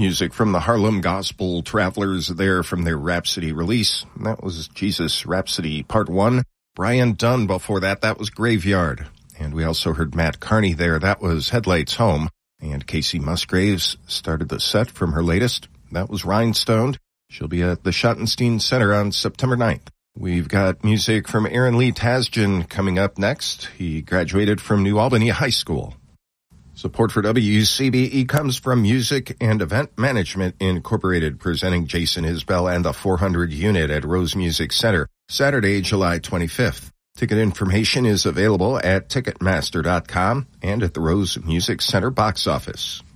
Music from the Harlem Gospel Travelers there from their Rhapsody release. That was Jesus Rhapsody Part 1. Brian Dunn before that, that was Graveyard. And we also heard Matt Carney there, that was Headlights Home. And Casey Musgraves started the set from her latest, that was Rhinestoned. She'll be at the Schottenstein Center on September 9th. We've got music from Aaron Lee Tasjan coming up next. He graduated from New Albany High School. Support for WCBE comes from Music and Event Management Incorporated, presenting Jason Isbell and the 400 unit at Rose Music Center, Saturday, July 25th. Ticket information is available at Ticketmaster.com and at the Rose Music Center box office.